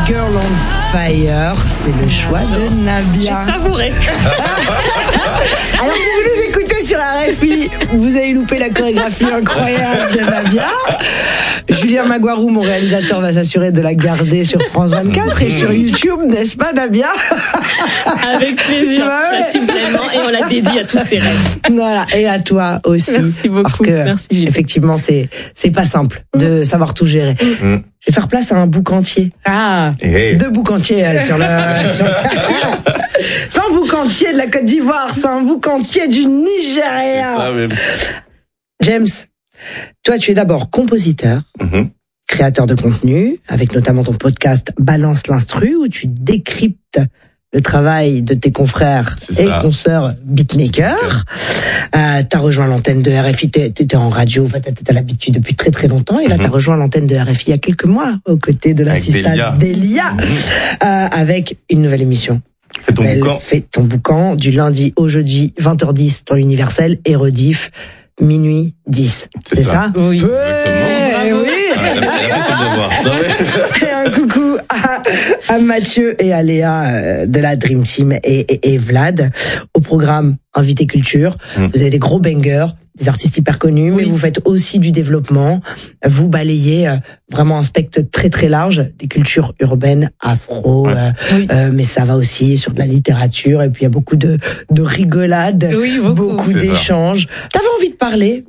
Girl on Fire, c'est le choix de Nabia. J'ai savouré. Alors si vous nous écoutez sur RFI, vous avez loupé la chorégraphie incroyable de Nabia. Julien Magouarou, mon réalisateur, va s'assurer de la garder sur France 24 et sur YouTube, n'est-ce pas Nabia? Avec plaisir, j'assume pleinement et on la dédie à toutes ses rêves. Voilà, et à toi aussi. Merci beaucoup. Parce que merci, Gilles. effectivement, c'est pas simple de savoir tout gérer. Je vais faire place à un bouc entier. Deux boucs entiers sur le... C'est un bouc entier de la Côte d'Ivoire, c'est un bouc entier du Nigeria. C'est ça même. James, toi tu es d'abord compositeur, créateur de contenu, avec notamment ton podcast Balance l'instru, où tu décryptes le travail de tes confrères et consoeurs beatmakers. T'as rejoint l'antenne de RFI, t'étais en radio, t'as l'habitude depuis très très longtemps, et là t'as rejoint l'antenne de RFI il y a quelques mois, aux côtés de l'assistante d'Elia, avec une nouvelle émission. Fais ton boucan, du lundi au jeudi, 20h10 dans l'Universel, et rediff, minuit 10. C'est ça? Oui. Exactement. Oui. Elle a fait son devoir. Et un coucou à Mathieu et à Léa de la Dream Team et Vlad. Au programme Invité Culture, vous avez des gros bangers, des artistes hyper connus, mais vous faites aussi du développement. Vous balayez vraiment un spectre très très large des cultures urbaines, afro, mais ça va aussi sur de la littérature, et puis il y a beaucoup de rigolades, beaucoup d'échanges. T'avais envie de parler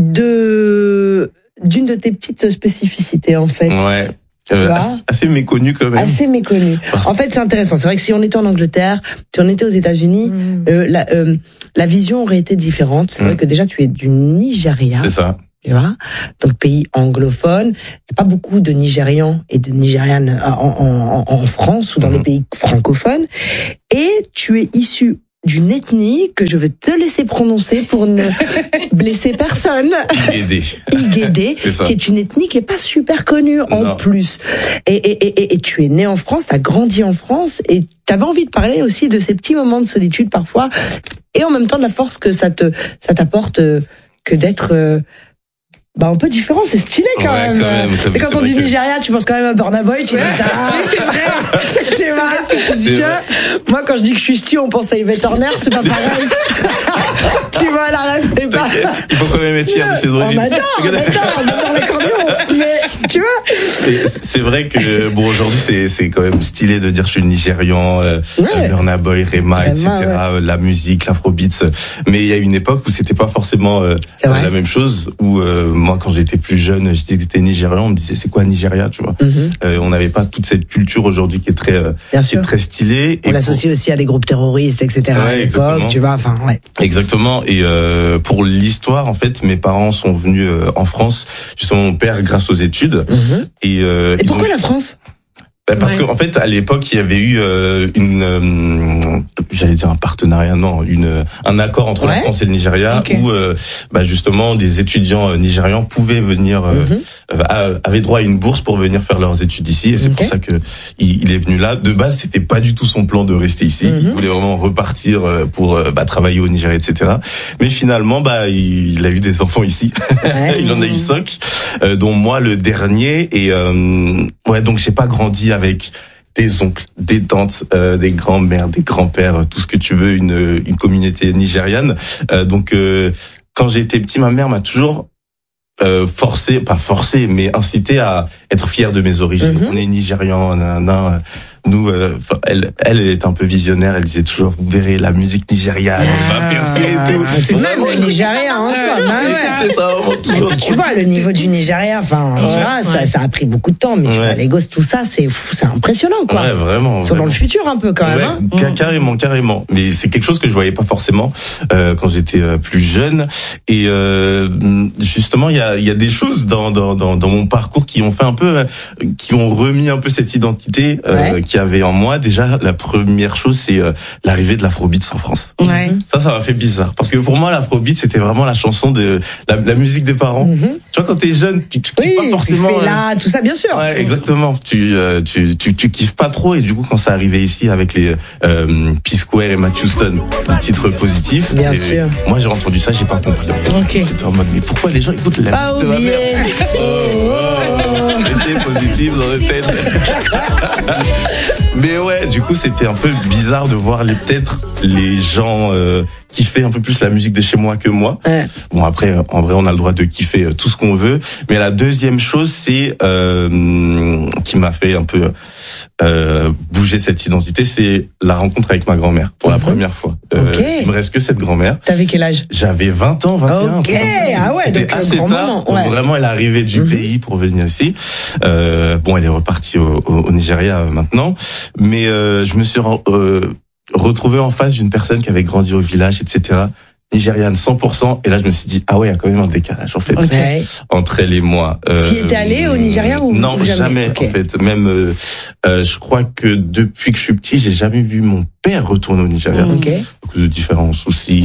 d'une de tes petites spécificités en fait. Ouais. Assez méconnu quand même. Assez méconnu. En fait, c'est intéressant. C'est vrai que si on était en Angleterre, si on était aux États-Unis, la vision aurait été différente. C'est vrai que déjà, tu es du Nigeria. C'est ça. Tu vois, donc pays anglophone. Il n'y a pas beaucoup de Nigérians et de Nigérianes en France ou dans les pays francophones. Et tu es issu d'une ethnie que je vais te laisser prononcer pour ne blesser personne. Igédé, qui est une ethnie qui est pas super connue en plus. Et tu es né en France, t'as grandi en France, et t'avais envie de parler aussi de ces petits moments de solitude parfois, et en même temps de la force que ça t'apporte, que d'être un peu différent, c'est stylé quand même. Et quand on dit Nigeria, tu penses quand même à Burna Boy, tu dis ça. C'est vrai. Tu vois ce que tu dis, tiens. Moi, quand je dis que je suis stu, on pense à Yvette Horner, c'est pas pareil. Tu vois, la rêve est pas. Il faut quand même être fier de ses origines. On adore l'accordéon. Mais, tu vois. C'est vrai que, aujourd'hui, c'est quand même stylé de dire je suis nigérian, Burna Boy, Rema, etc., la musique, l'afrobeats. Mais il y a une époque où c'était pas forcément la même chose, où, moi, quand j'étais plus jeune, je disais que c'était nigérian, on me disait c'est quoi Nigeria, tu vois. On n'avait pas toute cette culture aujourd'hui qui est très stylée. On l'associe aussi à des groupes terroristes, etc. à l'époque, tu vois. Enfin, Exactement. Et pour l'histoire, en fait, mes parents sont venus en France, justement mon père grâce aux études. Et pourquoi la France? Parce qu'en fait, à l'époque, il y avait eu j'allais dire un partenariat, un accord entre la France et le Nigeria, où justement des étudiants nigérians pouvaient venir, avaient droit à une bourse pour venir faire leurs études ici, et c'est pour ça que il est venu là. De base, c'était pas du tout son plan de rester ici. Il voulait vraiment repartir pour travailler au Nigeria, etc. Mais finalement, il a eu des enfants ici. Il en a eu 5, dont moi le dernier. Et donc j'ai pas grandi avec des oncles, des tantes, des grands-mères, des grands-pères, tout ce que tu veux, une communauté nigériane. Donc quand j'étais petit, ma mère m'a toujours pas forcé, mais incité à être fier de mes origines. On est nigérians, nous, elle est un peu visionnaire. Elle disait toujours, vous verrez, la musique nigériane, elle va percer et tout. C'est même le Nigeria en soi. C'était ça vraiment toujours. Tu vois, le niveau du Nigeria, ça a pris beaucoup de temps, mais tu vois, les gosses, tout ça, c'est impressionnant, quoi. Ouais, vraiment. Ils sont dans le futur un peu, quand même. Carrément. Mais c'est quelque chose que je voyais pas forcément quand j'étais plus jeune. Et justement, il y a des choses dans mon parcours qui ont fait un peu, qui ont remis un peu cette identité qu'il y avait en moi. Déjà, la première chose, c'est l'arrivée de l'afrobeat en France. Ça m'a fait bizarre, parce que pour moi, l'afrobeat, c'était vraiment la chanson de la musique des parents. Tu vois, quand t'es jeune, tu kiffes pas forcément. Tout ça, bien sûr. Ouais, exactement. Tu kiffes pas trop, et du coup, quand ça arrivait ici avec les P-Square et Matt Houston, le titre positif. Bien sûr. Moi, j'ai entendu ça, j'ai pas compris. J'étais en mode, mais pourquoi les gens écoutent la musique de ma mère? rester positif dans notre tête. Mais ouais, du coup, c'était un peu bizarre de voir peut-être les gens kiffer un peu plus la musique de chez moi que moi. Ouais. Bon, après, en vrai, on a le droit de kiffer tout ce qu'on veut. Mais la deuxième chose, c'est qui m'a fait un peu bouger cette identité, c'est la rencontre avec ma grand-mère pour la première fois. Il me reste que cette grand-mère. T'avais quel âge? J'avais 20 ans, 21. Ok, ah ouais, c'était assez tard. Ouais. Vraiment, elle est arrivée du pays pour venir ici. Bon, elle est repartie au Nigeria maintenant. Mais je me suis retrouvé en face d'une personne qui avait grandi au village, etc. Nigériane 100%. Et là, je me suis dit, ah ouais, il y a quand même un décalage, en fait, entre elle et moi. Tu étais allé au Nigeria ou non, jamais en fait. Même, je crois que depuis que je suis petit, j'ai jamais vu mon père retourner au Nigeria. À cause de différents soucis.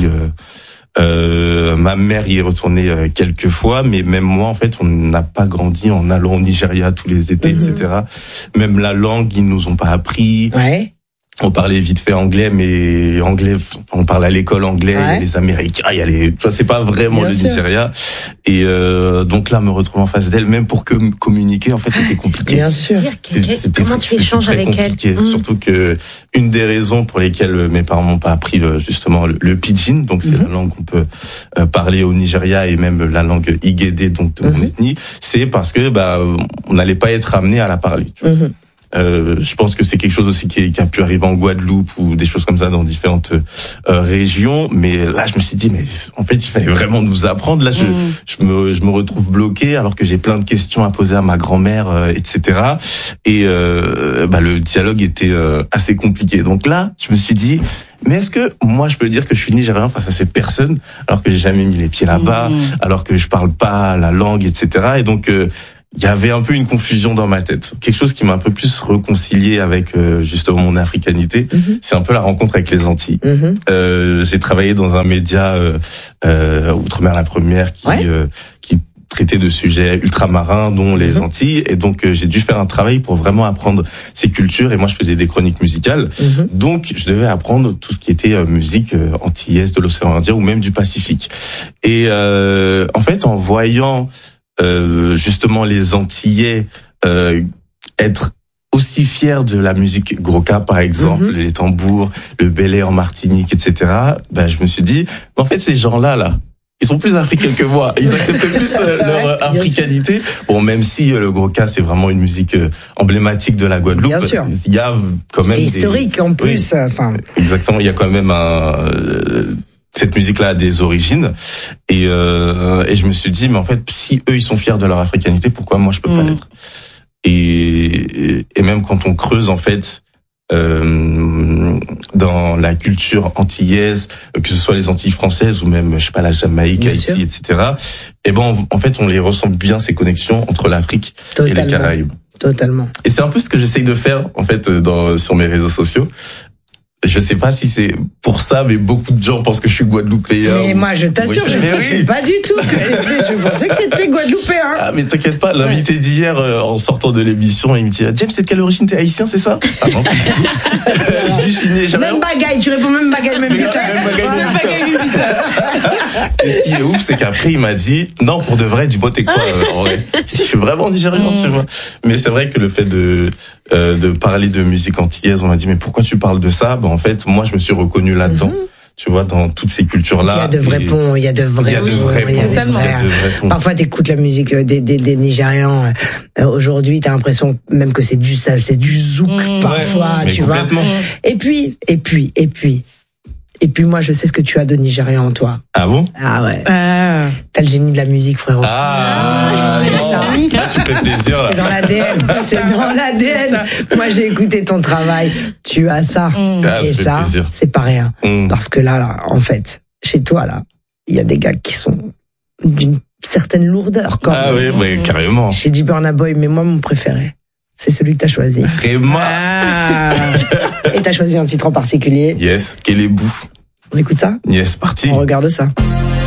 Ma mère y est retournée quelques fois, mais même moi, en fait, on n'a pas grandi en allant au Nigeria tous les étés, etc. Même la langue, ils nous ont pas appris. Ouais. On parlait vite fait anglais, mais anglais, on parle à l'école anglais, il y a les Américains, il y a les, tu vois, c'est pas vraiment le Nigeria. Et donc là, me retrouver en face d'elle, même pour communiquer, en fait, c'était compliqué. Bien sûr. Comment tu échanges avec elle? Surtout que une des raisons pour lesquelles mes parents m'ont pas appris justement le pidgin, donc c'est la langue qu'on peut parler au Nigeria et même la langue igédé, donc de mon ethnie, c'est parce que on n'allait pas être amené à la parler. Tu vois. Je pense que c'est quelque chose aussi qui a pu arriver en Guadeloupe ou des choses comme ça dans différentes régions. Mais là, je me suis dit, mais en fait, il fallait vraiment nous apprendre. Là, je me retrouve bloqué alors que j'ai plein de questions à poser à ma grand-mère, etc. Et le dialogue était assez compliqué. Donc là, je me suis dit, mais est-ce que moi je peux dire que je suis nigérien face à cette personne alors que j'ai jamais mis les pieds là-bas, alors que je parle pas la langue, etc. Et donc il y avait un peu une confusion dans ma tête. Quelque chose qui m'a un peu plus réconcilié avec justement mon africanité, c'est un peu la rencontre avec les Antilles. J'ai travaillé dans un média Outre-mer la première qui traitait de sujets ultramarins dont les Antilles, et donc j'ai dû faire un travail pour vraiment apprendre ces cultures, et moi je faisais des chroniques musicales, donc je devais apprendre tout ce qui était musique antillaise de l'océan Indien ou même du Pacifique. Et en fait, en voyant justement les Antillais être aussi fiers de la musique Groka par exemple, les tambours, le belé en Martinique, etc. Je me suis dit, en fait ces gens-là, ils sont plus africains que moi. Ils acceptent plus leur africanité. Bon, même si le Groka c'est vraiment une musique emblématique de la Guadeloupe, il y a quand même historique en plus. Exactement, il y a quand même cette musique-là a des origines, et je me suis dit, mais en fait, si eux ils sont fiers de leur africanité, pourquoi moi je peux pas l'être? Et même quand on creuse en fait dans la culture antillaise, que ce soit les Antilles françaises ou même je sais pas la Jamaïque, Haïti, etc. Et en fait on les ressent bien, ces connexions entre l'Afrique et les Caraïbes. Totalement. Et c'est un peu ce que j'essaye de faire en fait sur mes réseaux sociaux. Je sais pas si c'est pour ça, mais beaucoup de gens pensent que je suis guadeloupéen. Mais moi, je t'assure, je ne pensais pas du tout je pensais que t'étais guadeloupéen. Ah, mais t'inquiète pas, l'invité d'hier, en sortant de l'émission, il me dit, James, c'est de quelle origine? T'es haïtien, c'est ça? Ah non, pas du tout. Je dis, je suis nigérien. Même bagaille, tu réponds même bagaille, même vite. Et ce qui est ouf, c'est qu'après, il m'a dit, non, pour de vrai, dis-moi, t'es quoi, en vrai? Si, je suis vraiment nigérien, tu vois. Mais c'est vrai que le fait de parler de musique antillaise, on m'a dit, mais pourquoi tu parles de ça? En fait, moi, je me suis reconnu là-dedans. Tu vois, dans toutes ces cultures-là. Il y a de vrais ponts, il y a de vrais ponts. Parfois, t'écoutes la musique des Nigérians. Aujourd'hui, t'as l'impression même que c'est du zouk parfois, tu vois. Et puis, moi, je sais ce que tu as de Nigérian en toi. Ah bon? Ah ouais. T'as le génie de la musique, frérot. Ça. Là, tu fais plaisir, là. C'est dans l'ADN. C'est dans l'ADN. Moi, j'ai écouté ton travail. Tu as ça. Et ça, c'est pas rien. Parce que là, en fait, chez toi, là, il y a des gars qui sont d'une certaine lourdeur, quand même. Ah oui, mais carrément. J'ai dit Burna Boy, mais moi, mon préféré, c'est celui que t'as choisi. Et moi. Et t'as choisi un titre en particulier. Yes, Kélébou. On écoute ça? Yes, parti. On regarde ça.